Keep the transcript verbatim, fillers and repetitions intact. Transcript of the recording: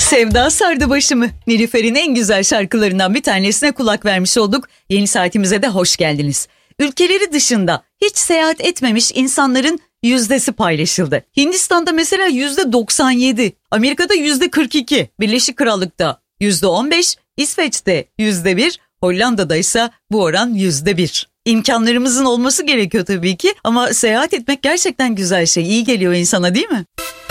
Sevda sardı başımı. Nilüfer'in en güzel şarkılarından bir tanesine kulak vermiş olduk. Yeni saatimize de hoş geldiniz. Ülkeleri dışında hiç seyahat etmemiş insanların yüzdesi paylaşıldı. Hindistan'da mesela yüzde doksan yedi, Amerika'da yüzde kırk iki, Birleşik Krallık'ta yüzde on beş, İsveç'te yüzde bir, Hollanda'da ise bu oran yüzde bir. İmkanlarımızın olması gerekiyor tabii ki ama seyahat etmek gerçekten güzel şey, iyi geliyor insana değil mi?